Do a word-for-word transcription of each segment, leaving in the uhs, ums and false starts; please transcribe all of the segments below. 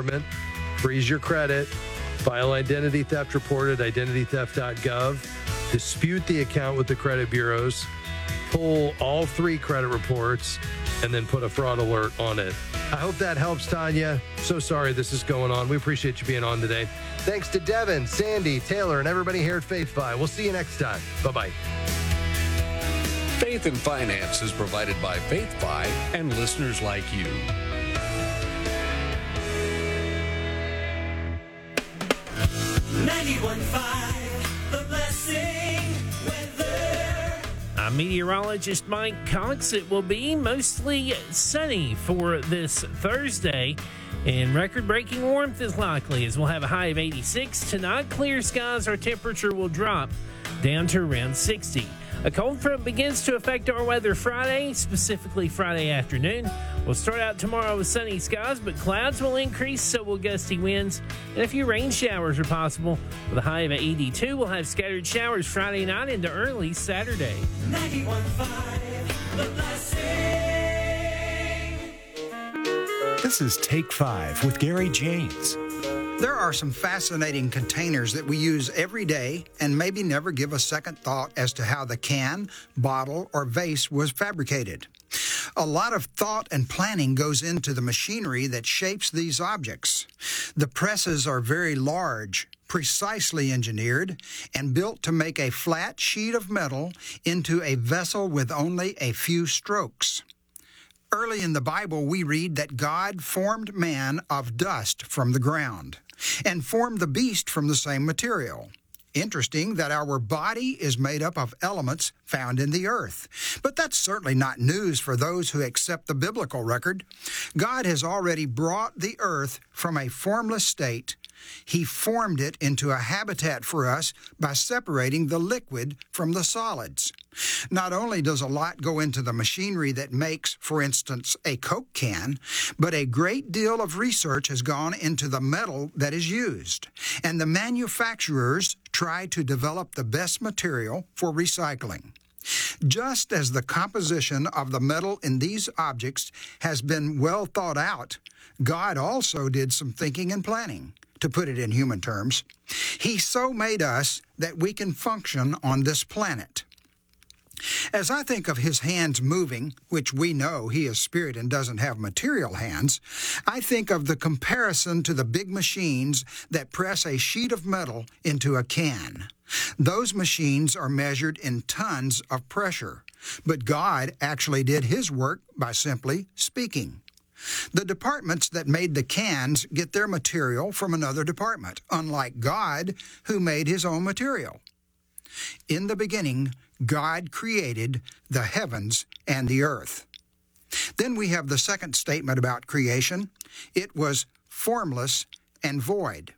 Department. Freeze your credit. File identity theft report at identity theft dot gov. Dispute the account with the credit bureaus. Pull all three credit reports and then put a fraud alert on it. I hope that helps, Tanya. So sorry this is going on. We appreciate you being on today. Thanks to Devin, Sandy, Taylor, and everybody here at FaithFi. We'll see you next time. Bye-bye. Faith and Finance is provided by FaithFi and listeners like you. ninety-one point five, The Blessing Weather. I'm meteorologist Mike Cox. It will be mostly sunny for this Thursday, and record-breaking warmth is likely as we'll have a high of eighty-six. Tonight, clear skies, our temperature will drop down to around sixty. A cold front begins to affect our weather Friday, specifically Friday afternoon. We'll start out tomorrow with sunny skies, but clouds will increase, so will gusty winds, and a few rain showers are possible. With a high of eighty-two, we'll have scattered showers Friday night into early Saturday. ninety-one point five, The Blessing. This is Take Five with Gary James. There are some fascinating containers that we use every day and maybe never give a second thought as to how the can, bottle, or vase was fabricated. A lot of thought and planning goes into the machinery that shapes these objects. The presses are very large, precisely engineered, and built to make a flat sheet of metal into a vessel with only a few strokes. Early in the Bible, we read that God formed man of dust from the ground and formed the beast from the same material. Interesting that our body is made up of elements found in the earth. But that's certainly not news for those who accept the biblical record. God has already brought the earth from a formless state. He formed it into a habitat for us by separating the liquid from the solids. Not only does a lot go into the machinery that makes, for instance, a Coke can, but a great deal of research has gone into the metal that is used, and the manufacturers try to develop the best material for recycling. Just as the composition of the metal in these objects has been well thought out, God also did some thinking and planning. To put it in human terms, He so made us that we can function on this planet. As I think of His hands moving, which we know He is spirit and doesn't have material hands, I think of the comparison to the big machines that press a sheet of metal into a can. Those machines are measured in tons of pressure, but God actually did His work by simply speaking. The departments that made the cans get their material from another department, unlike God, who made His own material. In the beginning, God created the heavens and the earth. Then we have the second statement about creation. It was formless and void.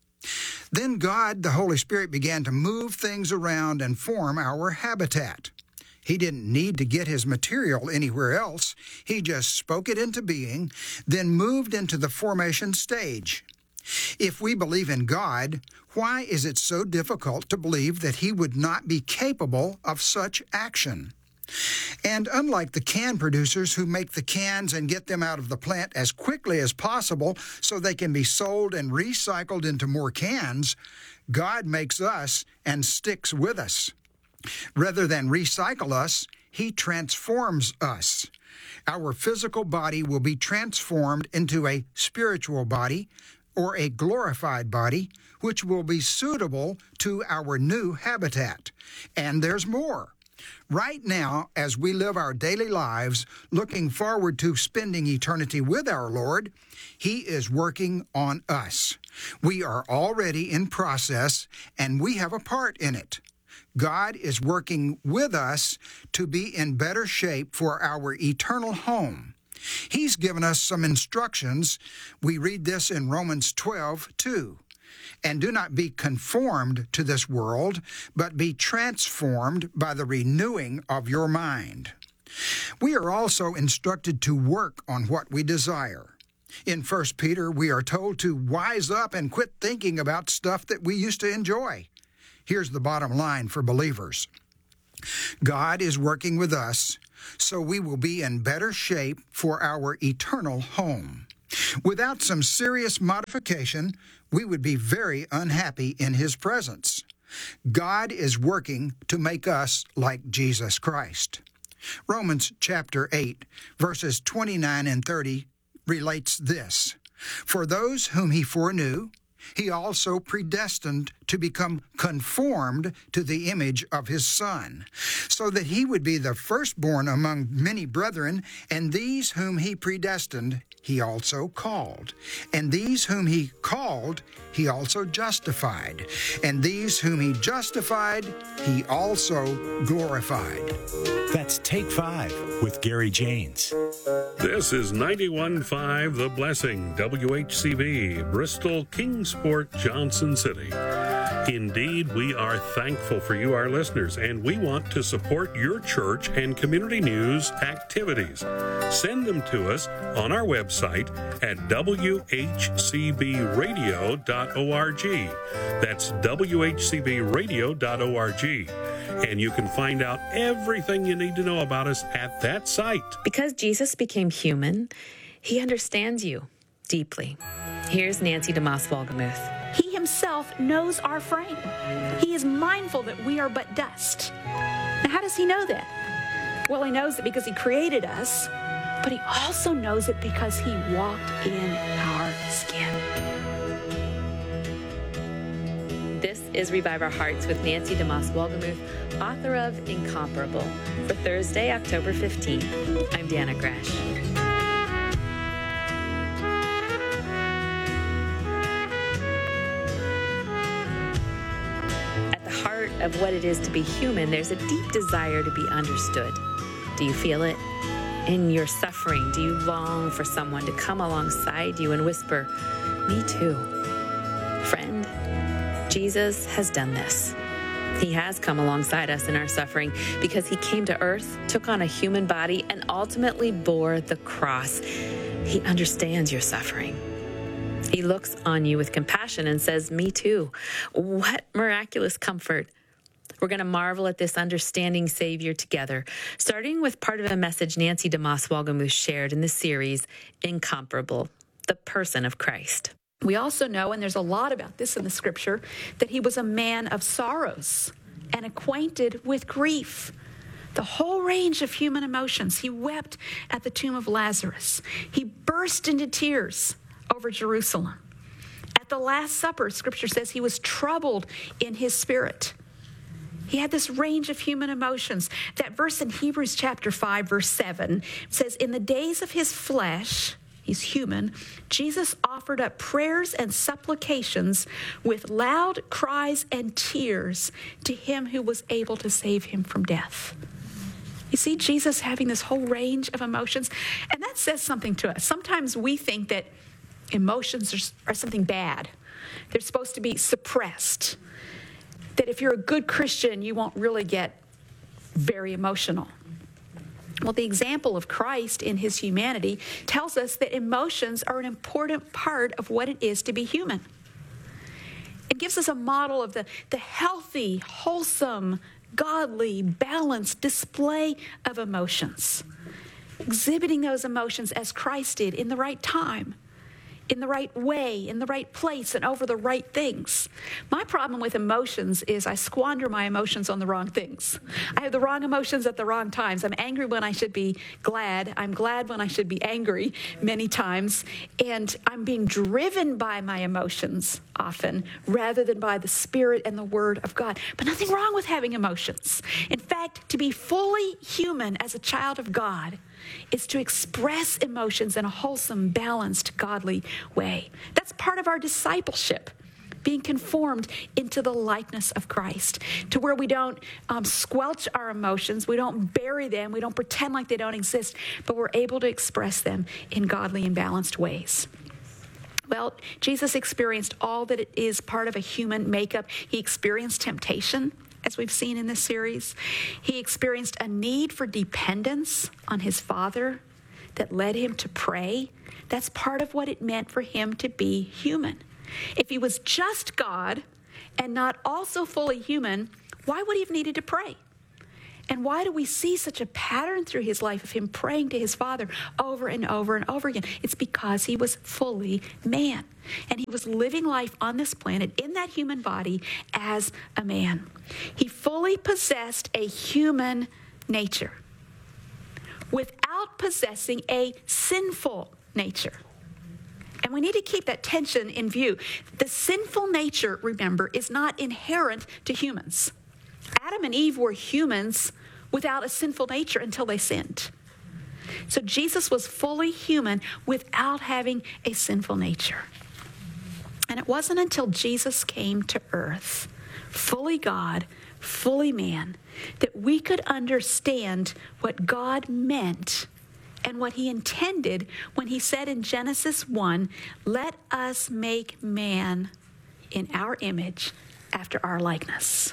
Then God, the Holy Spirit, began to move things around and form our habitat. He didn't need to get His material anywhere else. He just spoke it into being, then moved into the formation stage. If we believe in God, why is it so difficult to believe that He would not be capable of such action? And unlike the can producers who make the cans and get them out of the plant as quickly as possible so they can be sold and recycled into more cans, God makes us and sticks with us. Rather than recycle us, He transforms us. Our physical body will be transformed into a spiritual body or a glorified body, which will be suitable to our new habitat. And there's more. Right now, as we live our daily lives, looking forward to spending eternity with our Lord, He is working on us. We are already in process, and we have a part in it. God is working with us to be in better shape for our eternal home. He's given us some instructions. We read this in Romans twelve two. And do not be conformed to this world, but be transformed by the renewing of your mind. We are also instructed to work on what we desire. In First Peter, we are told to wise up and quit thinking about stuff that we used to enjoy. Here's the bottom line for believers. God is working with us, so we will be in better shape for our eternal home. Without some serious modification, we would be very unhappy in His presence. God is working to make us like Jesus Christ. Romans chapter eight, verses twenty-nine and thirty relates this. For those whom He foreknew, He also predestined to become conformed to the image of His Son, so that He would be the firstborn among many brethren, and these whom He predestined, He also called. And these whom He called, He also justified. And these whom He justified, He also glorified. That's Take Five with Gary Janes. This is ninety-one point five The Blessing, W H C V, Bristol, Kingsport, Johnson City. Indeed, we are thankful for you, our listeners, and we want to support your church and community news activities. Send them to us on our website at w h c b radio dot org. That's w h c b radio dot org. And you can find out everything you need to know about us at that site. Because Jesus became human, He understands you deeply. Here's Nancy DeMoss Wolgemuth. He Himself knows our frame. He is mindful that we are but dust. Now, how does He know that? Well, He knows it because He created us, but He also knows it because He walked in our skin. This is Revive Our Hearts with Nancy DeMoss Wolgemuth, author of Incomparable, for Thursday, October fifteenth. I'm Dana Gresh. Of what it is to be human, there's a deep desire to be understood. Do you feel it? In your suffering, do you long for someone to come alongside you and whisper, "Me too"? Friend, Jesus has done this. He has come alongside us in our suffering because He came to earth, took on a human body, and ultimately bore the cross. He understands your suffering. He looks on you with compassion and says, "Me too." What miraculous comfort. We're going to marvel at this understanding Savior together, starting with part of a message Nancy DeMoss Wolgemuth shared in the series, Incomparable, the person of Christ. We also know, and there's a lot about this in the Scripture, that He was a man of sorrows and acquainted with grief. The whole range of human emotions. He wept at the tomb of Lazarus. He burst into tears over Jerusalem. At the Last Supper, Scripture says He was troubled in His spirit. He had this range of human emotions. That verse in Hebrews chapter five, verse seven says, in the days of His flesh, He's human, Jesus offered up prayers and supplications with loud cries and tears to Him who was able to save Him from death. You see Jesus having this whole range of emotions, and that says something to us. Sometimes we think that emotions are, are something bad. They're supposed to be suppressed. That if you're a good Christian, you won't really get very emotional. Well, the example of Christ in His humanity tells us that emotions are an important part of what it is to be human. It gives us a model of the, the healthy, wholesome, godly, balanced display of emotions. Exhibiting those emotions as Christ did in the right time, in the right way, in the right place, and over the right things. My problem with emotions is I squander my emotions on the wrong things. I have the wrong emotions at the wrong times. I'm angry when I should be glad. I'm glad when I should be angry many times. And I'm being driven by my emotions often rather than by the Spirit and the Word of God. But nothing wrong with having emotions. In fact, to be fully human as a child of God is to express emotions in a wholesome, balanced, godly way. That's part of our discipleship, being conformed into the likeness of Christ, to where we don't um, squelch our emotions, we don't bury them, we don't pretend like they don't exist, but we're able to express them in godly and balanced ways. Well, Jesus experienced all that it is part of a human makeup. He experienced temptation, as we've seen in this series. He experienced a need for dependence on His Father that led Him to pray. That's part of what it meant for Him to be human. If He was just God and not also fully human, why would He have needed to pray? And why do we see such a pattern through his life of him praying to his Father over and over and over again? It's because he was fully man. And he was living life on this planet in that human body as a man. He fully possessed a human nature without possessing a sinful nature. And we need to keep that tension in view. The sinful nature, remember, is not inherent to humans. Adam and Eve were humans without a sinful nature until they sinned. So Jesus was fully human without having a sinful nature. And it wasn't until Jesus came to earth, fully God, fully man, that we could understand what God meant and what he intended when he said in Genesis one, "Let us make man in our image after our likeness."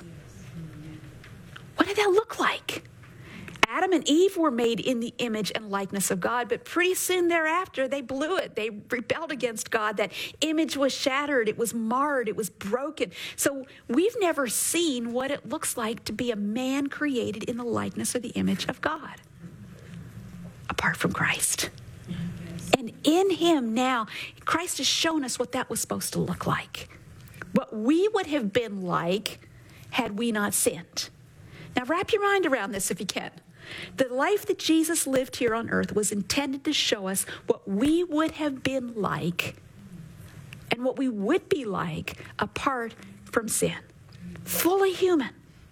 What did that look like? Adam and Eve were made in the image and likeness of God, but pretty soon thereafter, they blew it. They rebelled against God. That image was shattered. It was marred. It was broken. So we've never seen what it looks like to be a man created in the likeness or the image of God, apart from Christ. And in him now, Christ has shown us what that was supposed to look like. What we would have been like had we not sinned. Now wrap your mind around this if you can. The life that Jesus lived here on earth was intended to show us what we would have been like and what we would be like apart from sin. Fully human.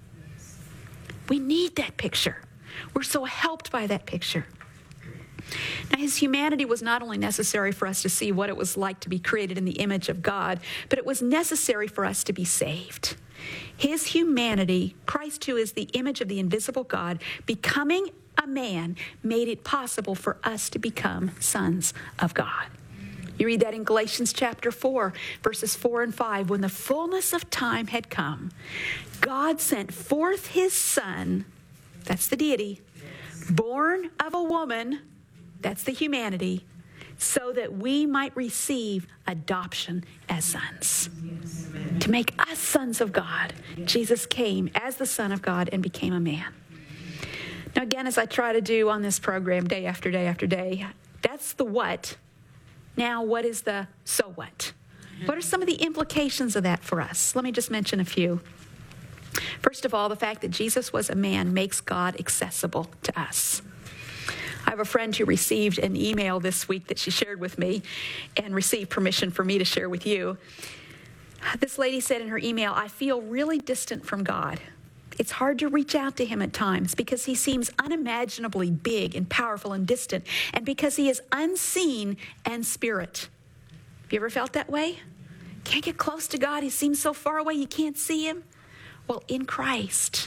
We need that picture. We're so helped by that picture. Now, his humanity was not only necessary for us to see what it was like to be created in the image of God, but it was necessary for us to be saved. His humanity, Christ who is the image of the invisible God, becoming a man, made it possible for us to become sons of God. You read that in Galatians chapter four, verses four and five. When the fullness of time had come, God sent forth his Son, that's the deity, born of a woman, that's the humanity, so that we might receive adoption as sons. To make us sons of God, Jesus came as the Son of God and became a man. Now again, as I try to do on this program day after day after day, that's the what. Now what is the so what? What are some of the implications of that for us? Let me just mention a few. First of all, the fact that Jesus was a man makes God accessible to us. I have a friend who received an email this week that she shared with me and received permission for me to share with you. This lady said in her email, "I feel really distant from God. It's hard to reach out to him at times because he seems unimaginably big and powerful and distant, and because he is unseen and spirit." Have you ever felt that way? Can't get close to God. He seems so far away you can't see him. Well, in Christ,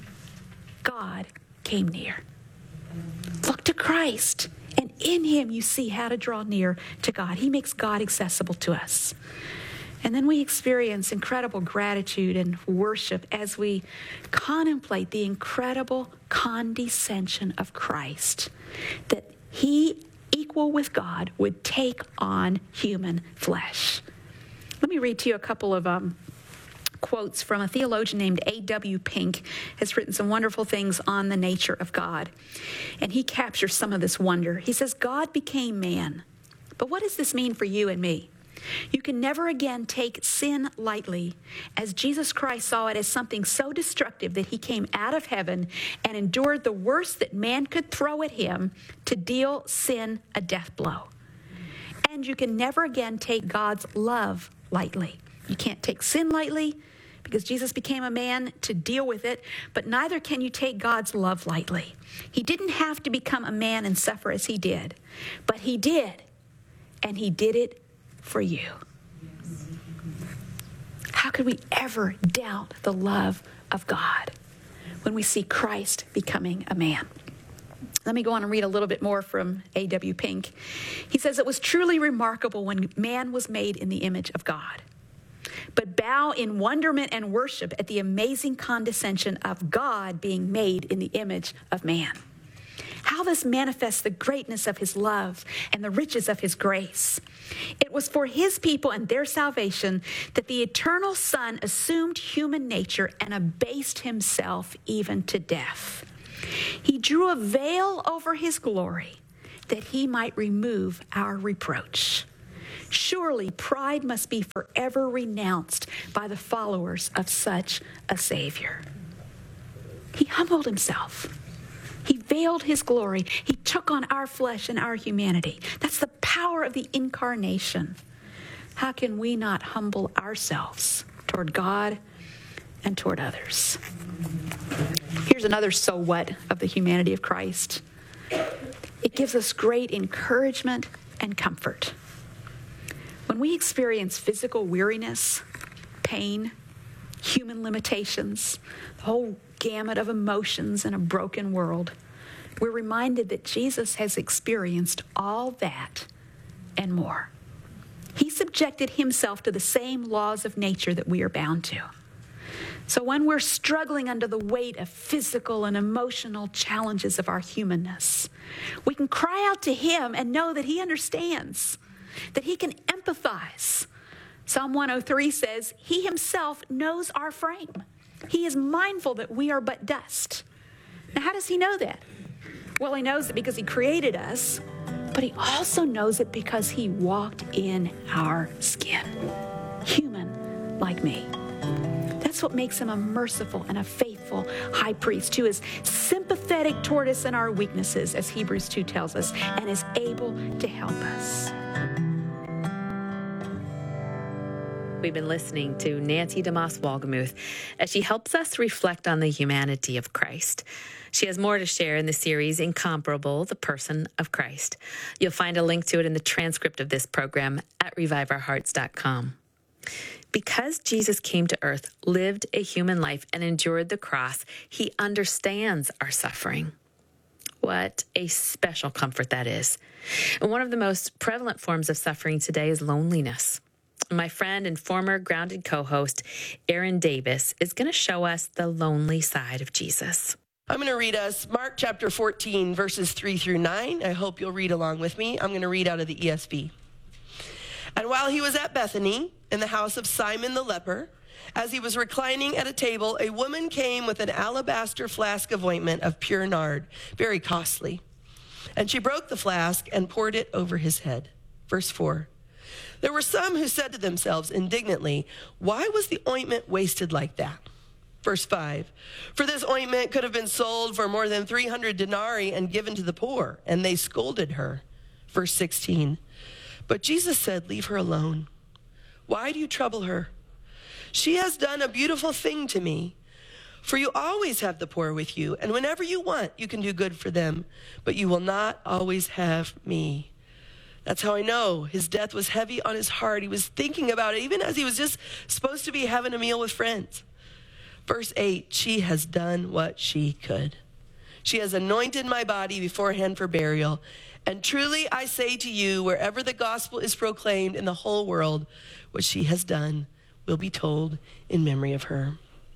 God came near. Look to Christ, and in him you see how to draw near to God. He makes God accessible to us. And then we experience incredible gratitude and worship as we contemplate the incredible condescension of Christ, that he, equal with God, would take on human flesh. Let me read to you a couple of um, quotes from a theologian named A W Pink. Has written some wonderful things on the nature of God. And he captures some of this wonder. He says, "God became man. But what does this mean for you and me? You can never again take sin lightly, as Jesus Christ saw it as something so destructive that he came out of heaven and endured the worst that man could throw at him to deal sin a death blow. And you can never again take God's love lightly. You can't take sin lightly because Jesus became a man to deal with it, but neither can you take God's love lightly. He didn't have to become a man and suffer as he did, but he did, and he did it for you." How could we ever doubt the love of God when we see Christ becoming a man? Let me go on and read a little bit more from A W Pink. He says, "It was truly remarkable when man was made in the image of God. But bow in wonderment and worship at the amazing condescension of God being made in the image of man. How this manifests the greatness of his love and the riches of his grace. It was for his people and their salvation that the eternal Son assumed human nature and abased himself even to death. He drew a veil over his glory that he might remove our reproach. Surely pride must be forever renounced by the followers of such a Savior. He humbled himself. He veiled his glory. He took on our flesh and our humanity. That's the power of the incarnation. How can we not humble ourselves toward God and toward others? Here's another so what of the humanity of Christ. It gives us great encouragement and comfort. When we experience physical weariness, pain, human limitations, the whole gamut of emotions in a broken world, we're reminded that Jesus has experienced all that and more. He subjected himself to the same laws of nature that we are bound to. So when we're struggling under the weight of physical and emotional challenges of our humanness, we can cry out to him and know that he understands, that he can empathize. Psalm one oh three says, he himself knows our frame. He is mindful that we are but dust. Now, how does he know that? Well, he knows it because he created us, but he also knows it because he walked in our skin, human like me. That's what makes him a merciful and a faithful high priest who is sympathetic toward us in our weaknesses, as Hebrews two tells us, and is able to help us. We've been listening to Nancy DeMoss Wolgemuth as she helps us reflect on the humanity of Christ. She has more to share in the series Incomparable, the Person of Christ. You'll find a link to it in the transcript of this program at revive our hearts dot com. Because Jesus came to earth, lived a human life, and endured the cross, he understands our suffering. What a special comfort that is. And one of the most prevalent forms of suffering today is loneliness. My friend and former Grounded co-host, Aaron Davis, is going to show us the lonely side of Jesus. I'm going to read us Mark chapter fourteen, verses three through nine. I hope you'll read along with me. I'm going to read out of the E S V. And while he was at Bethany, in the house of Simon the leper, as he was reclining at a table, a woman came with an alabaster flask of ointment of pure nard, very costly. And she broke the flask and poured it over his head. Verse four. There were some who said to themselves indignantly, why was the ointment wasted like that? Verse five, for this ointment could have been sold for more than three hundred denarii and given to the poor, and they scolded her. Verse sixteen, but Jesus said, leave her alone. Why do you trouble her? She has done a beautiful thing to me. For you always have the poor with you, and whenever you want, you can do good for them, but you will not always have me. That's how I know his death was heavy on his heart. He was thinking about it, even as he was just supposed to be having a meal with friends. Verse eight, she has done what she could. She has anointed my body beforehand for burial. And truly I say to you, wherever the gospel is proclaimed in the whole world, what she has done will be told in memory of her.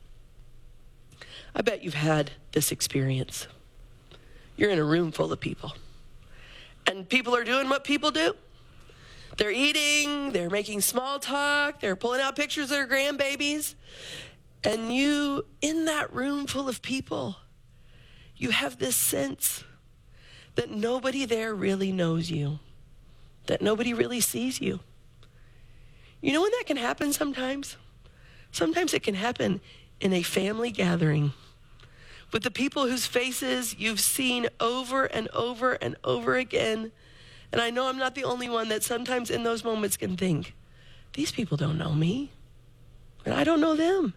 I bet you've had this experience. You're in a room full of people. And people are doing what people do. They're eating, they're making small talk, they're pulling out pictures of their grandbabies. And you, in that room full of people, you have this sense that nobody there really knows you, that nobody really sees you. You know when that can happen sometimes? Sometimes it can happen in a family gathering with the people whose faces you've seen over and over and over again. And I know I'm not the only one that sometimes in those moments can think, these people don't know me, and I don't know them.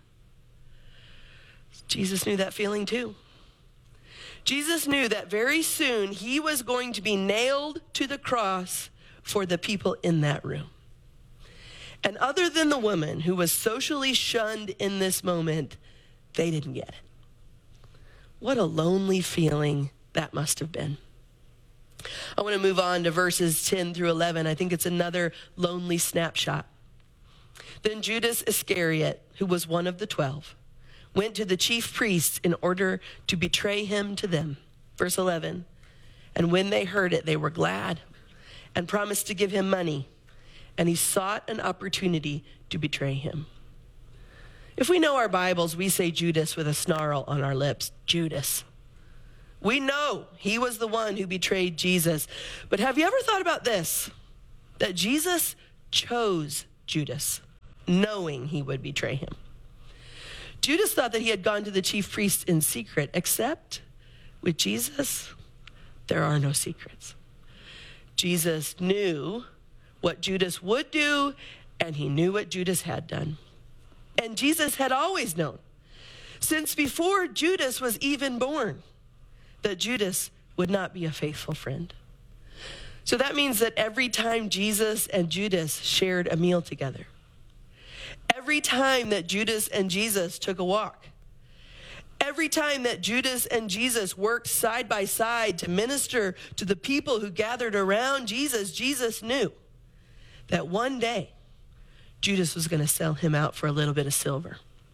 Jesus knew that feeling too. Jesus knew that very soon he was going to be nailed to the cross for the people in that room. And other than the woman who was socially shunned in this moment, they didn't get it. What a lonely feeling that must have been. I want to move on to verses ten through eleven. I think it's another lonely snapshot. Then Judas Iscariot, who was one of the twelve, went to the chief priests in order to betray him to them. Verse eleven, and when they heard it, they were glad and promised to give him money. And he sought an opportunity to betray him. If we know our Bibles, we say Judas with a snarl on our lips. Judas. We know he was the one who betrayed Jesus. But have you ever thought about this? That Jesus chose Judas, knowing he would betray him. Judas thought that he had gone to the chief priest in secret, except with Jesus, there are no secrets. Jesus knew what Judas would do, and he knew what Judas had done. And Jesus had always known, since before Judas was even born, that Judas would not be a faithful friend. So that means that every time Jesus and Judas shared a meal together, every time that Judas and Jesus took a walk, every time that Judas and Jesus worked side by side to minister to the people who gathered around Jesus, Jesus knew that one day Judas was going to sell him out for a little bit of silver.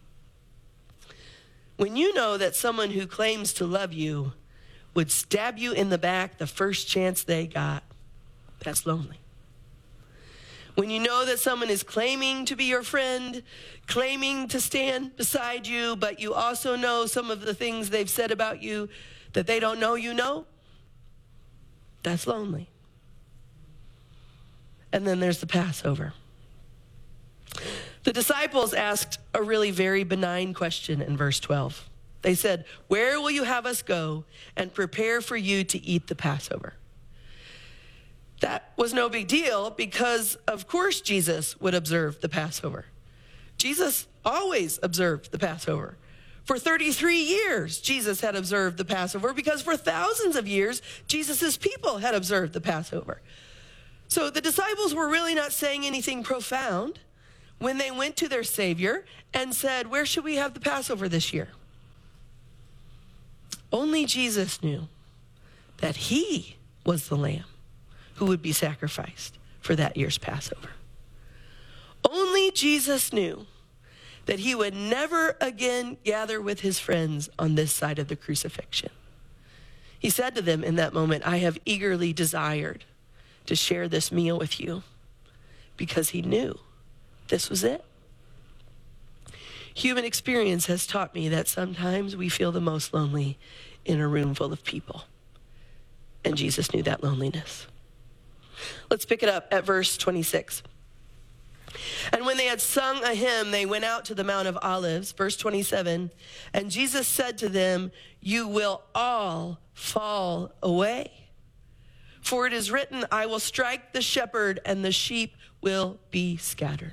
When you know that someone who claims to love you would stab you in the back the first chance they got, that's lonely. When you know that someone is claiming to be your friend, claiming to stand beside you, but you also know some of the things they've said about you that they don't know you know, that's lonely. And then there's the Passover. The disciples asked a really very benign question in verse twelve. They said, "Where will you have us go and prepare for you to eat the Passover?" That was no big deal because, of course, Jesus would observe the Passover. Jesus always observed the Passover. For thirty-three years, Jesus had observed the Passover because for thousands of years, Jesus' people had observed the Passover. So the disciples were really not saying anything profound when they went to their Savior and said, "Where should we have the Passover this year?" Only Jesus knew that he was the lamb who would be sacrificed for that year's Passover. Only Jesus knew that he would never again gather with his friends on this side of the crucifixion. He said to them in that moment, "I have eagerly desired to share this meal with you," because he knew this was it. Human experience has taught me that sometimes we feel the most lonely in a room full of people. And Jesus knew that loneliness. Let's pick it up at verse twenty-six. And when they had sung a hymn, they went out to the Mount of Olives, verse twenty-seven. And Jesus said to them, "You will all fall away. For it is written, I will strike the shepherd and the sheep will be scattered."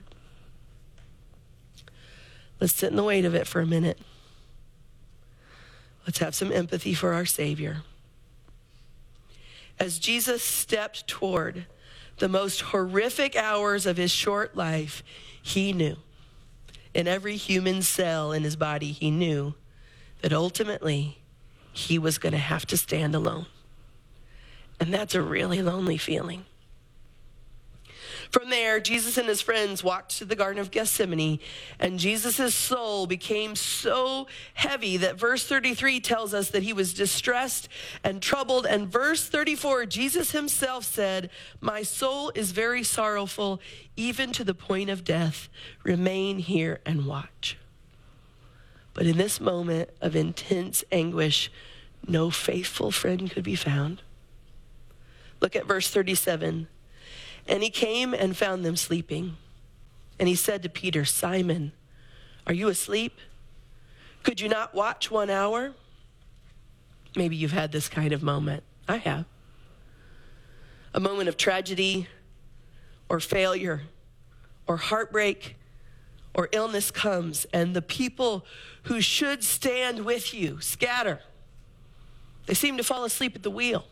Let's sit in the weight of it for a minute. Let's have some empathy for our Savior. As Jesus stepped toward the most horrific hours of his short life, he knew, in every human cell in his body, he knew that ultimately he was going to have to stand alone. And that's a really lonely feeling. From there, Jesus and his friends walked to the Garden of Gethsemane, and Jesus' soul became so heavy that verse thirty-three tells us that he was distressed and troubled. And verse thirty-four, Jesus himself said, "My soul is very sorrowful, even to the point of death. Remain here and watch." But in this moment of intense anguish, no faithful friend could be found. Look at verse thirty-seven. And he came and found them sleeping. And he said to Peter, "Simon, are you asleep? Could you not watch one hour?" Maybe you've had this kind of moment. I have. A moment of tragedy or failure or heartbreak or illness comes, and the people who should stand with you scatter. They seem to fall asleep at the wheel.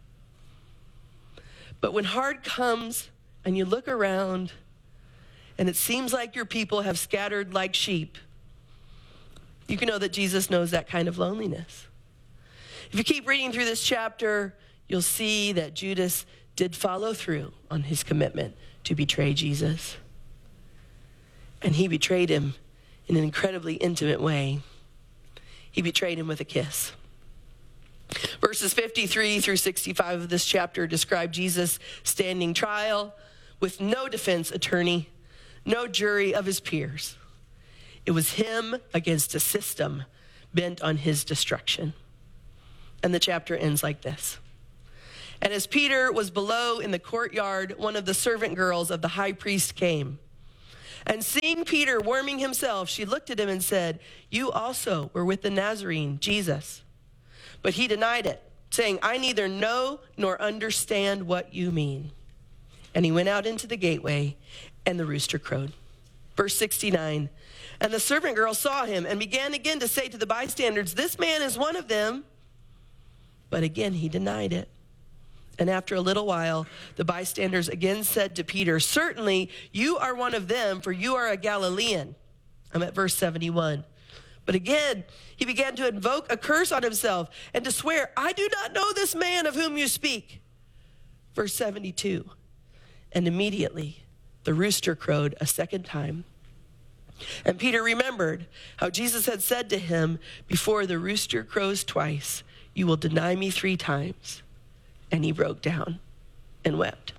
But when hard comes and you look around and it seems like your people have scattered like sheep, you can know that Jesus knows that kind of loneliness. If you keep reading through this chapter, you'll see that Judas did follow through on his commitment to betray Jesus. And he betrayed him in an incredibly intimate way. He betrayed him with a kiss. Verses fifty-three through sixty-five of this chapter describe Jesus standing trial with no defense attorney, no jury of his peers. It was him against a system bent on his destruction. And the chapter ends like this. And as Peter was below in the courtyard, one of the servant girls of the high priest came. And seeing Peter warming himself, she looked at him and said, "You also were with the Nazarene, Jesus." But he denied it, saying, "I neither know nor understand what you mean." And he went out into the gateway, and the rooster crowed. Verse sixty-nine, and the servant girl saw him and began again to say to the bystanders, "This man is one of them." But again he denied it. And after a little while, the bystanders again said to Peter, "Certainly you are one of them, for you are a Galilean." I'm at verse seventy-one. But again, he began to invoke a curse on himself and to swear, "I do not know this man of whom you speak." Verse seventy-two. And immediately the rooster crowed a second time. And Peter remembered how Jesus had said to him, "Before the rooster crows twice, you will deny me three times." And he broke down and wept.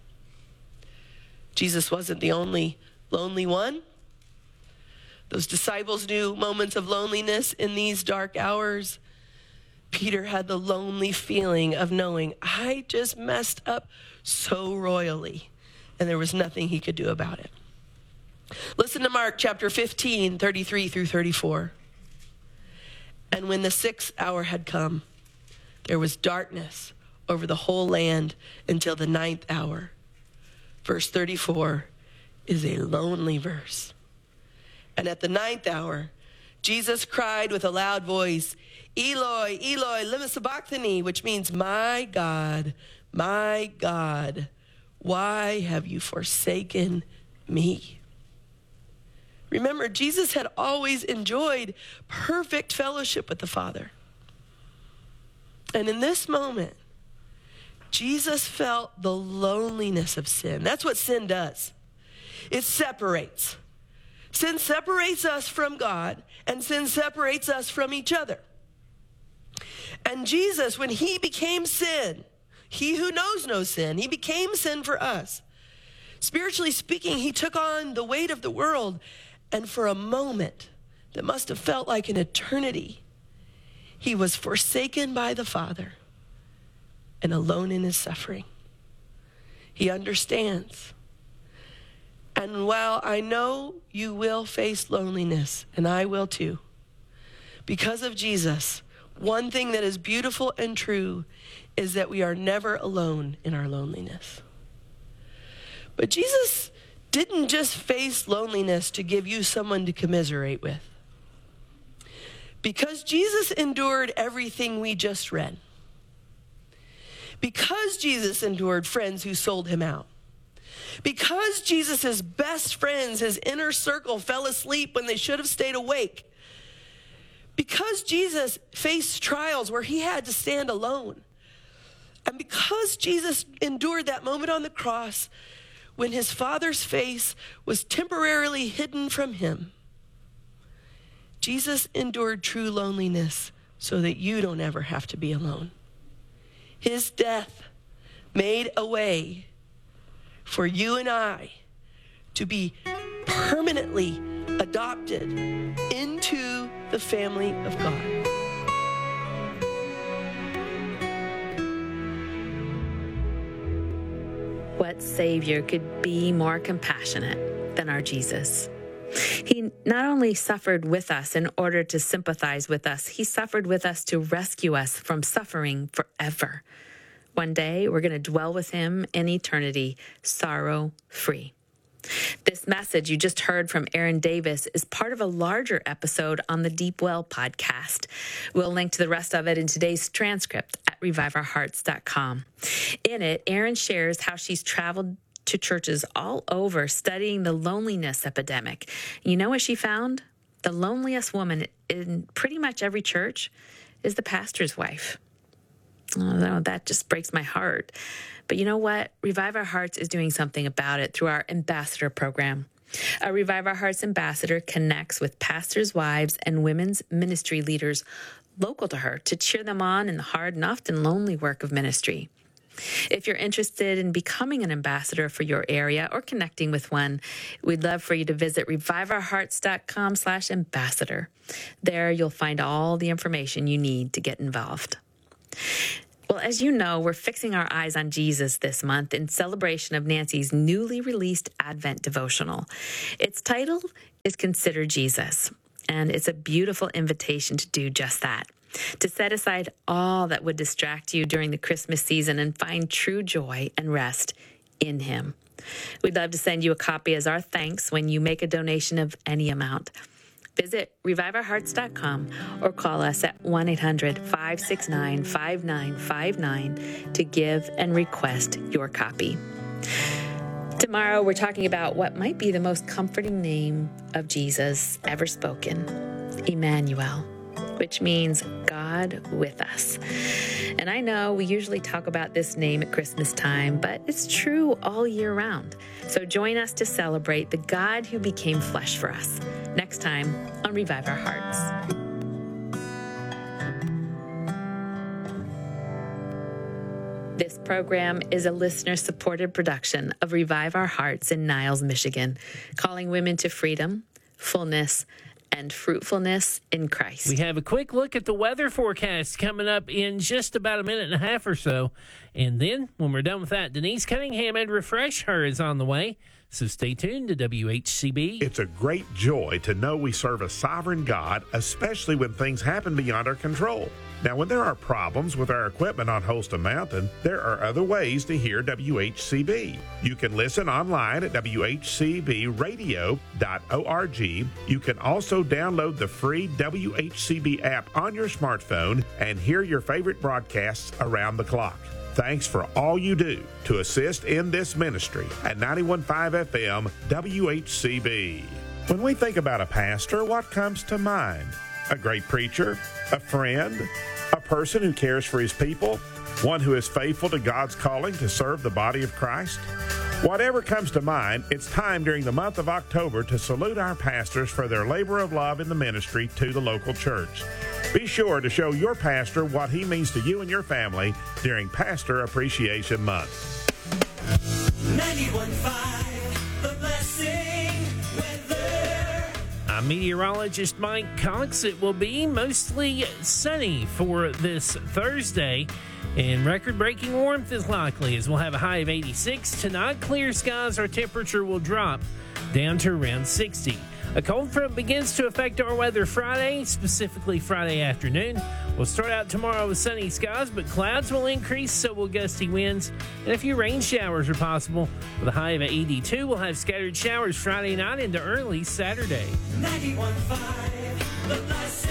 Jesus wasn't the only lonely one. Those disciples knew moments of loneliness in these dark hours. Peter had the lonely feeling of knowing, I just messed up so royally, and there was nothing he could do about it. Listen to Mark chapter fifteen, thirty-three through thirty-four. And when the sixth hour had come, there was darkness over the whole land until the ninth hour. Verse thirty-four is a lonely verse. And at the ninth hour, Jesus cried with a loud voice, "Eloi, Eloi, lema sabachthani," which means, "My God, my God, why have you forsaken me?" Remember, Jesus had always enjoyed perfect fellowship with the Father. And in this moment, Jesus felt the loneliness of sin. That's what sin does. It separates. Sin separates us from God, and sin separates us from each other. And Jesus, when he became sin, he who knows no sin, he became sin for us. Spiritually speaking, he took on the weight of the world, and for a moment that must have felt like an eternity, he was forsaken by the Father and alone in his suffering. He understands. And while I know you will face loneliness, and I will too, because of Jesus, one thing that is beautiful and true is that we are never alone in our loneliness. But Jesus didn't just face loneliness to give you someone to commiserate with. Because Jesus endured everything we just read, because Jesus endured friends who sold him out, because Jesus' best friends, his inner circle, fell asleep when they should have stayed awake, because Jesus faced trials where he had to stand alone, and because Jesus endured that moment on the cross when his Father's face was temporarily hidden from him, Jesus endured true loneliness so that you don't ever have to be alone. His death made a way for you and I to be permanently adopted into the family of God. What Savior could be more compassionate than our Jesus? He not only suffered with us in order to sympathize with us, he suffered with us to rescue us from suffering forever. One day, we're going to dwell with him in eternity, sorrow-free. This message you just heard from Aaron Davis is part of a larger episode on the Deep Well podcast. We'll link to the rest of it in today's transcript at revive our hearts dot com. In it, Aaron shares how she's traveled to churches all over studying the loneliness epidemic. You know what she found? The loneliest woman in pretty much every church is the pastor's wife. Oh, that just breaks my heart. But you know what? Revive Our Hearts is doing something about it through our ambassador program. A Revive Our Hearts ambassador connects with pastors' wives and women's ministry leaders local to her to cheer them on in the hard and often lonely work of ministry. If you're interested in becoming an ambassador for your area or connecting with one, we'd love for you to visit revive our hearts dot com slash ambassador. There you'll find all the information you need to get involved. Well, as you know, we're fixing our eyes on Jesus this month in celebration of Nancy's newly released Advent devotional. Its title is Consider Jesus, and it's a beautiful invitation to do just that, to set aside all that would distract you during the Christmas season and find true joy and rest in Him. We'd love to send you a copy as our thanks when you make a donation of any amount. Visit revive our hearts dot com or call us at one eight hundred, five six nine, five nine five nine to give and request your copy. Tomorrow, we're talking about what might be the most comforting name of Jesus ever spoken, Emmanuel, which means God with us. And I know we usually talk about this name at Christmas time, but it's true all year round. So join us to celebrate the God who became flesh for us next time on Revive Our Hearts. This program is a listener-supported production of Revive Our Hearts in Niles, Michigan, calling women to freedom, fullness, and fruitfulness in Christ. We have a quick look at the weather forecast coming up in just about a minute and a half or so. And then, when we're done with that, Denise Cunningham and Refresh Her is on the way. So stay tuned to W H C B. It's a great joy to know we serve a sovereign God, especially when things happen beyond our control. Now, when there are problems with our equipment on Holston Mountain, there are other ways to hear W H C B. You can listen online at w h c b radio dot org. You can also download the free W H C B app on your smartphone and hear your favorite broadcasts around the clock. Thanks for all you do to assist in this ministry at ninety-one point five F M W H C B. When we think about a pastor, what comes to mind? A great preacher, a friend, a person who cares for his people, one who is faithful to God's calling to serve the body of Christ. Whatever comes to mind, it's time during the month of October to salute our pastors for their labor of love in the ministry to the local church. Be sure to show your pastor what he means to you and your family during Pastor Appreciation Month. ninety-one point five, The Blessing Weather. I'm meteorologist Mike Cox. It will be mostly sunny for this Thursday, and record-breaking warmth is likely as we'll have a high of eighty-six. Tonight, clear skies, our temperature will drop down to around sixty. A cold front begins to affect our weather Friday, specifically Friday afternoon. We'll start out tomorrow with sunny skies, but clouds will increase, so will gusty winds, and a few rain showers are possible. With a high of eighty-two, we'll have scattered showers Friday night into early Saturday. ninety-one point five, The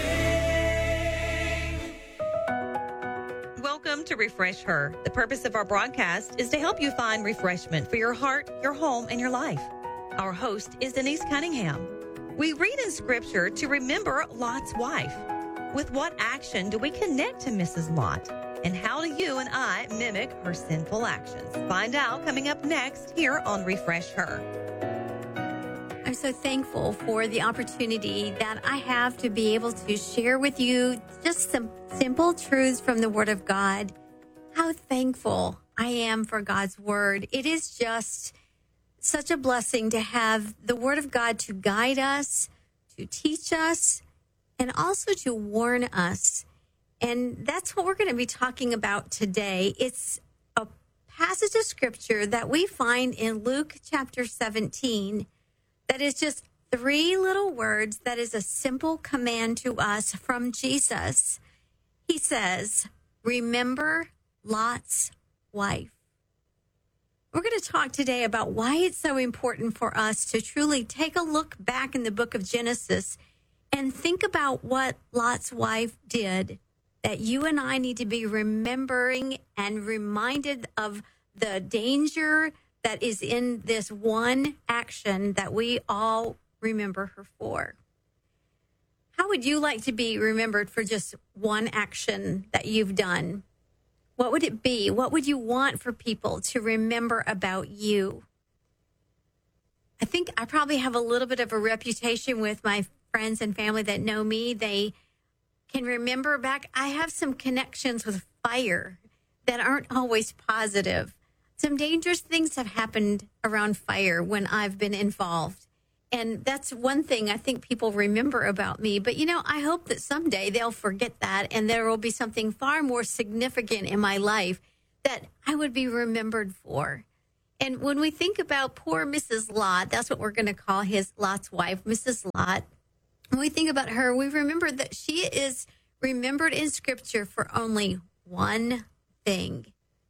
Blessing. Welcome to Refresh Her. The purpose of our broadcast is to help you find refreshment for your heart, your home, and your life. Our host is Denise Cunningham. We read in Scripture to remember Lot's wife. With what action do we connect to Missus Lot? And how do you and I mimic her sinful actions? Find out coming up next here on Refresh Her. I'm so thankful for the opportunity that I have to be able to share with you just some simple truths from the Word of God. How thankful I am for God's Word. It is just such a blessing to have the Word of God to guide us, to teach us, and also to warn us. And that's what we're going to be talking about today. It's a passage of Scripture that we find in Luke chapter seventeen that is just three little words that is a simple command to us from Jesus. He says, remember Lot's wife. We're going to talk today about why it's so important for us to truly take a look back in the book of Genesis and think about what Lot's wife did, that you and I need to be remembering and reminded of the danger that is in this one action that we all remember her for. How would you like to be remembered for just one action that you've done? What would it be? What would you want for people to remember about you? I think I probably have a little bit of a reputation with my friends and family that know me. They can remember back. I have some connections with fire that aren't always positive. Some dangerous things have happened around fire when I've been involved. And that's one thing I think people remember about me. But, you know, I hope that someday they'll forget that and there will be something far more significant in my life that I would be remembered for. And when we think about poor Missus Lot, that's what we're going to call his Lot's wife, Missus Lot. When we think about her, we remember that she is remembered in Scripture for only one thing.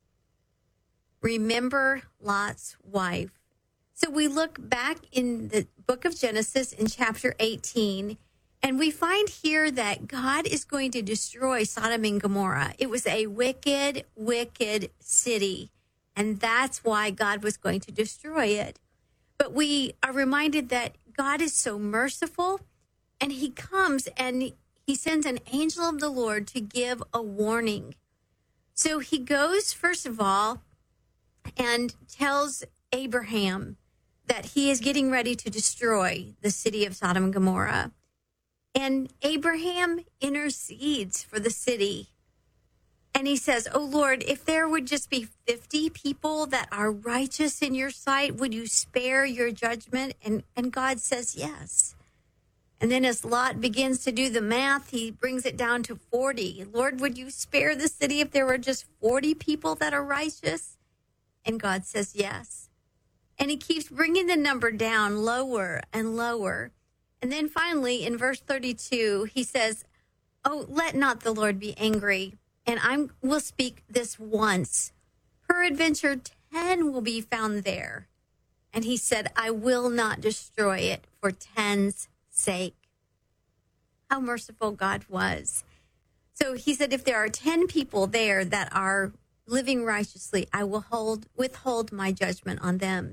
Remember Lot's wife. So we look back in the book of Genesis in chapter eighteen, and we find here that God is going to destroy Sodom and Gomorrah. It was a wicked, wicked city, and that's why God was going to destroy it. But we are reminded that God is so merciful, and he comes and he sends an angel of the Lord to give a warning. So he goes, first of all, and tells Abraham that he is getting ready to destroy the city of Sodom and Gomorrah. And Abraham intercedes for the city. And he says, oh, Lord, if there would just be fifty people that are righteous in your sight, would you spare your judgment? And, and God says, yes. And then as Lot begins to do the math, he brings it down to forty. Lord, would you spare the city if there were just forty people that are righteous? And God says, yes. And he keeps bringing the number down lower and lower. And then finally, in verse thirty-two, he says, oh, let not the Lord be angry, and I will speak this once. Peradventure, ten will be found there. And he said, I will not destroy it for ten's sake. How merciful God was. So he said, if there are ten people there that are living righteously, I will hold withhold my judgment on them.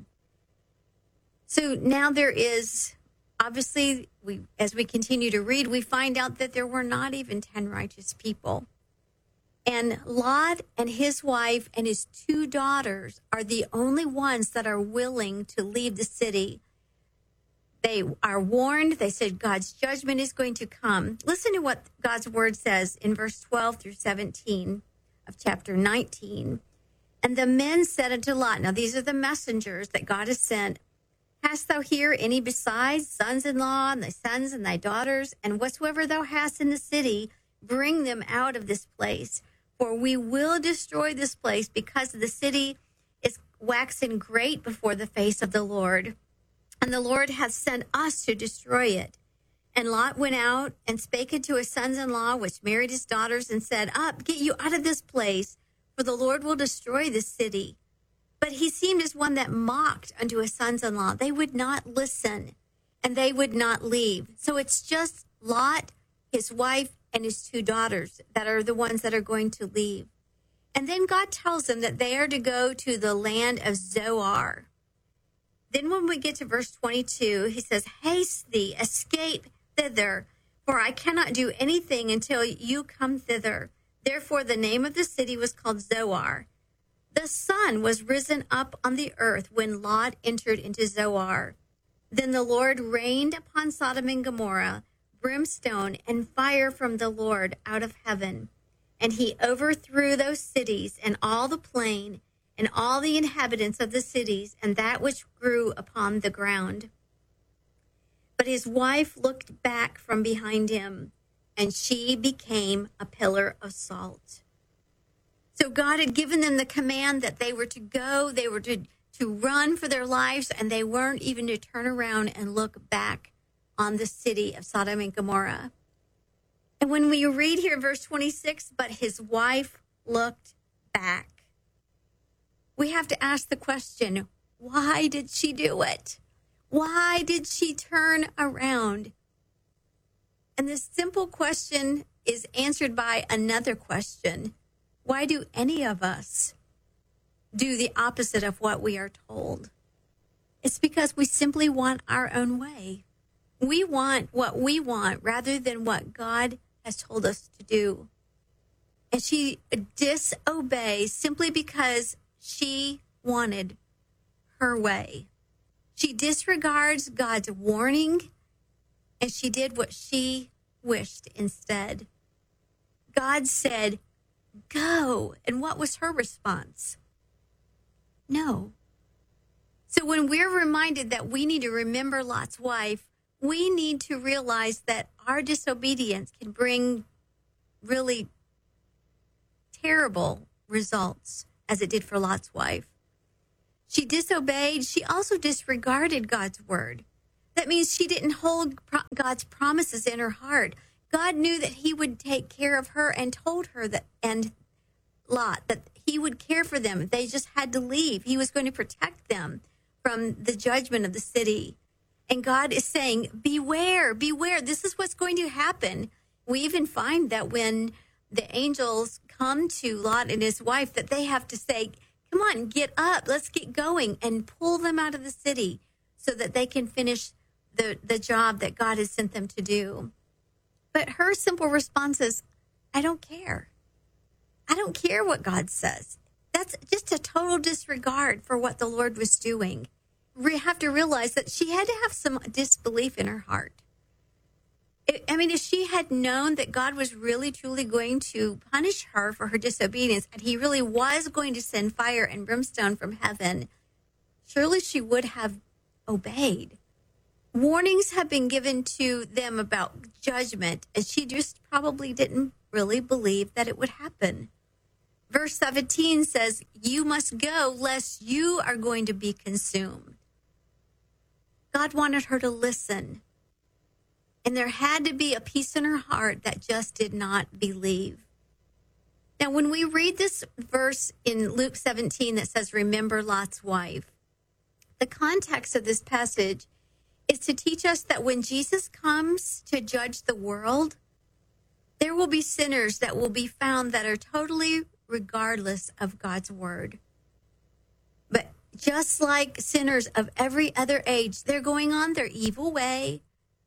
So now there is, obviously, we as we continue to read, we find out that there were not even ten righteous people. And Lot and his wife and his two daughters are the only ones that are willing to leave the city. They are warned. They said God's judgment is going to come. Listen to what God's word says in verse twelve through seventeen of chapter nineteen. And the men said unto Lot, now these are the messengers that God has sent, hast thou here any besides sons-in-law and thy sons and thy daughters? And whatsoever thou hast in the city, bring them out of this place. For we will destroy this place, because the city is waxen great before the face of the Lord. And the Lord hath sent us to destroy it. And Lot went out and spake unto his sons-in-law, which married his daughters, and said, up, get you out of this place, for the Lord will destroy this city. But he seemed as one that mocked unto his sons-in-law. They would not listen, and they would not leave. So it's just Lot, his wife, and his two daughters that are the ones that are going to leave. And then God tells them that they are to go to the land of Zoar. Then when we get to verse twenty-two, he says, haste thee, escape thither, for I cannot do anything until you come thither. Therefore the name of the city was called Zoar. The sun was risen up on the earth when Lot entered into Zoar. Then the Lord rained upon Sodom and Gomorrah brimstone and fire from the Lord out of heaven. And he overthrew those cities and all the plain and all the inhabitants of the cities and that which grew upon the ground. But his wife looked back from behind him, and she became a pillar of salt. So God had given them the command that they were to go, they were to, to run for their lives, and they weren't even to turn around and look back on the city of Sodom and Gomorrah. And when we read here, verse twenty-six, but his wife looked back. We have to ask the question, why did she do it? Why did she turn around? And this simple question is answered by another question. Why do any of us do the opposite of what we are told? It's because we simply want our own way. We want what we want rather than what God has told us to do. And she disobeys simply because she wanted her way. She disregards God's warning, and she did what she wished instead. God said, go. And what was her response? No. So when we're reminded that we need to remember Lot's wife, we need to realize that our disobedience can bring really terrible results, as it did for Lot's wife. She disobeyed. She also disregarded God's word. That means she didn't hold pro- God's promises in her heart. God knew that he would take care of her and told her that, and Lot, that he would care for them. They just had to leave. He was going to protect them from the judgment of the city. And God is saying, beware, beware. This is what's going to happen. We even find that when the angels come to Lot and his wife, that they have to say, come on, get up, let's get going, and pull them out of the city so that they can finish the, the job that God has sent them to do. But her simple response is, I don't care. I don't care what God says. That's just a total disregard for what the Lord was doing. We have to realize that she had to have some disbelief in her heart. I mean, if she had known that God was really, truly going to punish her for her disobedience, and he really was going to send fire and brimstone from heaven, surely she would have obeyed. Warnings have been given to them about judgment, and she just probably didn't really believe that it would happen. Verse seventeen says, you must go lest you are going to be consumed. God wanted her to listen. And there had to be a piece in her heart that just did not believe. Now, when we read this verse in Luke seventeen that says, remember Lot's wife, the context of this passage is to teach us that when Jesus comes to judge the world, there will be sinners that will be found that are totally regardless of God's word. But just like sinners of every other age, they're going on their evil way.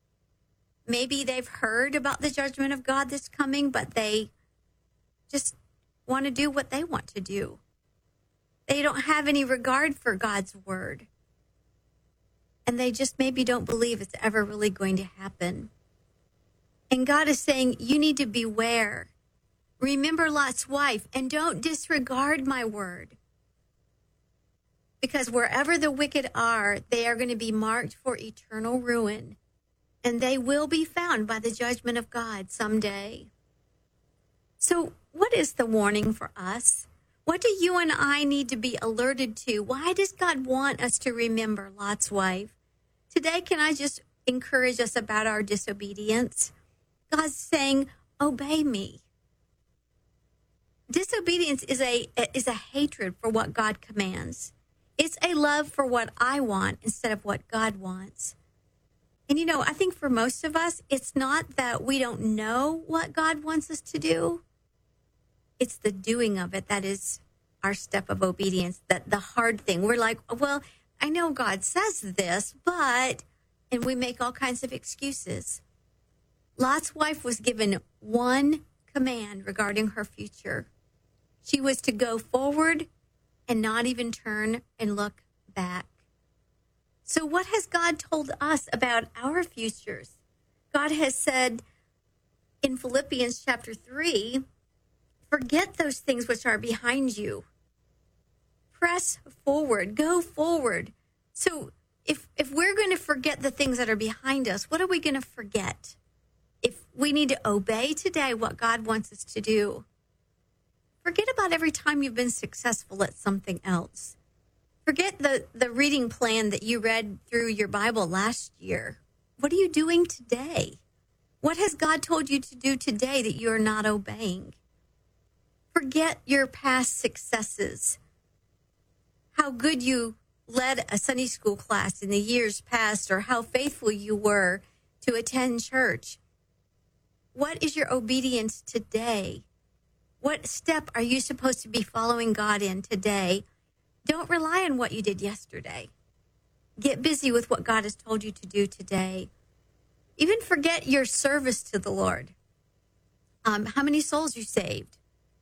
Maybe they've heard about the judgment of God that's coming, but they just want to do what they want to do. They don't have any regard for God's word. And they just maybe don't believe it's ever really going to happen. And God is saying, you need to beware. Remember Lot's wife, and don't disregard my word. Because wherever the wicked are, they are going to be marked for eternal ruin. And they will be found by the judgment of God someday. So what is the warning for us? What do you and I need to be alerted to? Why does God want us to remember Lot's wife? Today, can I just encourage us about our disobedience? God's saying, obey me. Disobedience is a is a hatred for what God commands. It's a love for what I want instead of what God wants. And, you know, I think for most of us, it's not that we don't know what God wants us to do. It's the doing of it that is our step of obedience, that the hard thing. We're like, well, I know God says this, but, and we make all kinds of excuses. Lot's wife was given one command regarding her future. She was to go forward and not even turn and look back. So what has God told us about our futures? God has said in Philippians chapter three, forget those things which are behind you. Press forward, go forward. So if if we're going to forget the things that are behind us, what are we going to forget? If we need to obey today what God wants us to do, forget about every time you've been successful at something else. Forget the, the reading plan that you read through your Bible last year. What are you doing today? What has God told you to do today that you are not obeying? Forget your past successes. How good you led a Sunday school class in the years past, or how faithful you were to attend church. What is your obedience today? What step are you supposed to be following God in today? Don't rely on what you did yesterday. Get busy with what God has told you to do today. Even forget your service to the Lord. Um, how many souls you saved?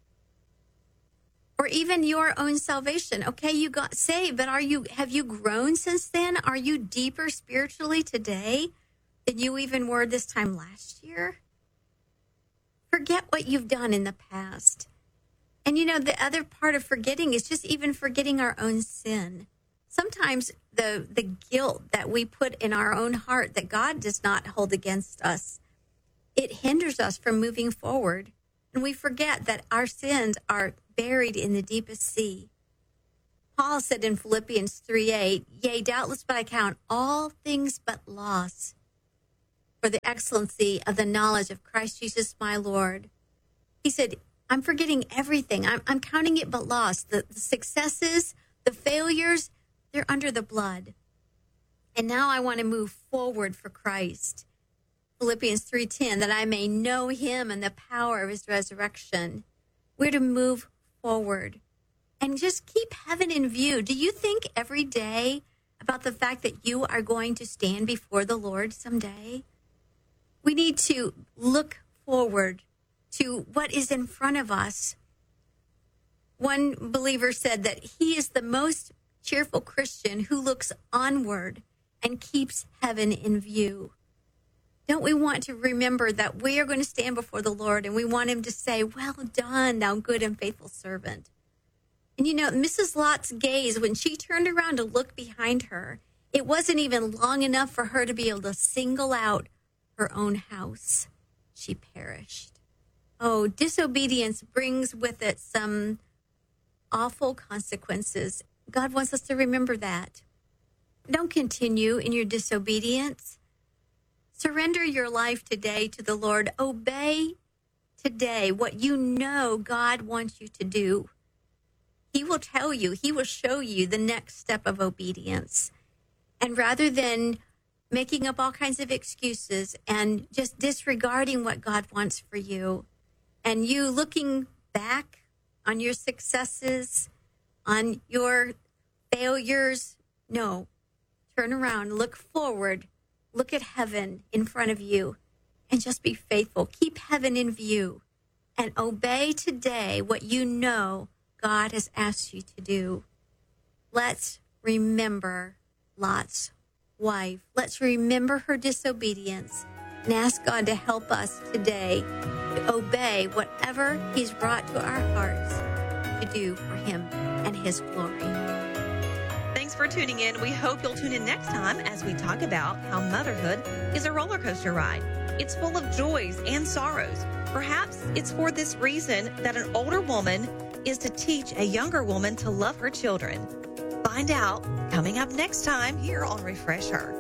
Or even your own salvation. Okay, you got saved, but are you have you grown since then? Are you deeper spiritually today than you even were this time last year? Forget what you've done in the past. And, you know, the other part of forgetting is just even forgetting our own sin. sometimes the the guilt that we put in our own heart that God does not hold against us, it hinders us from moving forward. And we forget that our sins are buried in the deepest sea. Paul said in Philippians three eight, "Yea, doubtless, but I count all things but loss for the excellency of the knowledge of Christ Jesus my Lord." He said, I'm forgetting everything. I'm, I'm counting it but loss. The, the successes, the failures, they're under the blood. And now I want to move forward for Christ. Philippians three ten, that I may know him and the power of his resurrection. We're to move forward and just keep heaven in view. Do you think every day about the fact that you are going to stand before the Lord someday? We need to look forward to what is in front of us. One believer said that he is the most cheerful Christian who looks onward and keeps heaven in view. Don't we want to remember that we are going to stand before the Lord and we want him to say, well done, thou good and faithful servant. And you know, Missus Lot's gaze, when she turned around to look behind her, it wasn't even long enough for her to be able to single out her own house. She perished. Oh, disobedience brings with it some awful consequences. God wants us to remember that. Don't continue in your disobedience. Surrender your life today to the Lord. Obey today what you know God wants you to do. He will tell you, he will show you the next step of obedience. And rather than making up all kinds of excuses and just disregarding what God wants for you, and you looking back on your successes, on your failures, no, turn around, look forward. Look at heaven in front of you and just be faithful. Keep heaven in view and obey today what you know God has asked you to do. Let's remember Lot's wife. Let's remember her disobedience and ask God to help us today to obey whatever he's brought to our hearts to do for him and his glory. Thanks for tuning in. We hope you'll tune in next time as we talk about how motherhood is a roller coaster ride. It's full of joys and sorrows. Perhaps it's for this reason that an older woman is to teach a younger woman to love her children. Find out coming up next time here on Refresh Her.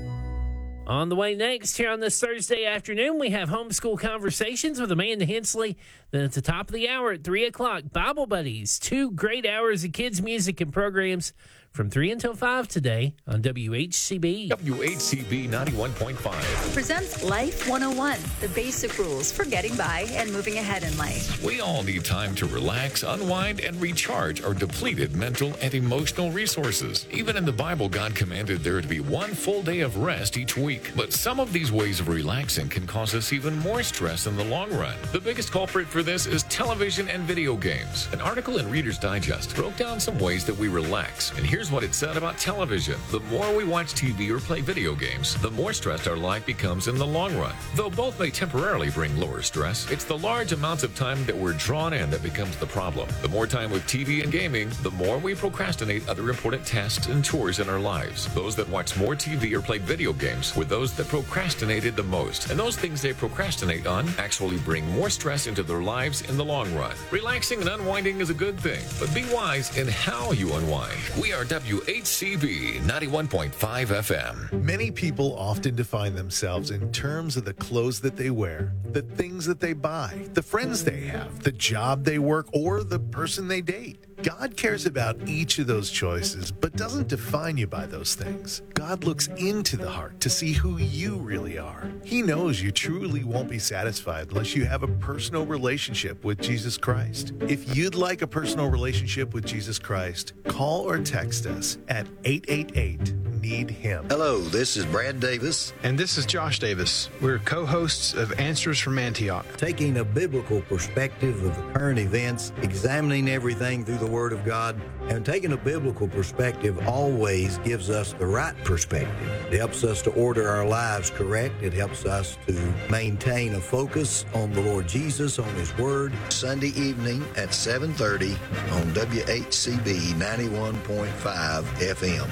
On the way next, here on this Thursday afternoon, we have Homeschool Conversations with Amanda Hensley. Then at the top of the hour at three o'clock, Bible Buddies. Two great hours of kids' music and programs from three until five today on W H C B. W H C B ninety-one point five. Presents Life one oh one, the basic rules for getting by and moving ahead in life. We all need time to relax, unwind, and recharge our depleted mental and emotional resources. Even in the Bible, God commanded there to be one full day of rest each week. But some of these ways of relaxing can cause us even more stress in the long run. The biggest culprit for this is television and video games. An article in Reader's Digest broke down some ways that we relax, and here's what it said about television. The more we watch T V or play video games, the more stressed our life becomes in the long run. Though both may temporarily bring lower stress, it's the large amounts of time that we're drawn in that becomes the problem. The more time with T V and gaming, the more we procrastinate other important tasks and chores in our lives. Those that watch more T V or play video games were those that procrastinated the most. And those things they procrastinate on actually bring more stress into their lives in the long run. Relaxing and unwinding is a good thing, but be wise in how you unwind. We are W H C B ninety-one point five F M. Many people often define themselves in terms of the clothes that they wear, the things that they buy, the friends they have, the job they work, or the person they date. God cares about each of those choices, but doesn't define you by those things. God looks into the heart to see who you really are. He knows you truly won't be satisfied unless you have a personal relationship with Jesus Christ. If you'd like a personal relationship with Jesus Christ, call or text us at eight eight eight, need Him. Hello, this is Brad Davis. And this is Josh Davis. We're co-hosts of Answers from Antioch. Taking a biblical perspective of the current events, examining everything through the Word of God, and taking a biblical perspective always gives us the right perspective. It helps us to order our lives correct. It helps us to maintain a focus on the Lord Jesus, on His Word. Sunday evening at seven thirty on W H C B ninety-one point five F M.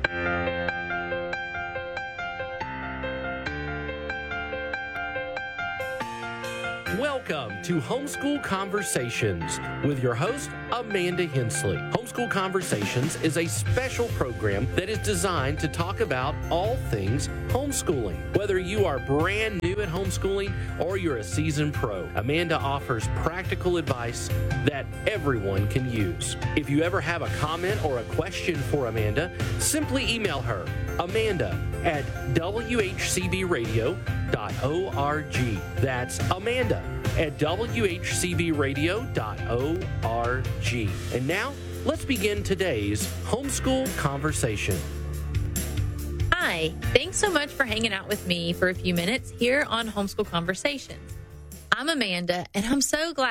Welcome to Homeschool Conversations with your host, Amanda Hensley. Homeschool Conversations is a special program that is designed to talk about all things homeschooling. Whether you are brand new at homeschooling or you're a seasoned pro, Amanda offers practical advice that everyone can use. If you ever have a comment or a question for Amanda, simply email her, Amanda at W H C B radio dot org. That's Amanda at W H C B radio dot org. And now, let's begin today's Homeschool Conversation. Hi, thanks so much for hanging out with me for a few minutes here on Homeschool Conversations. I'm Amanda, and I'm so glad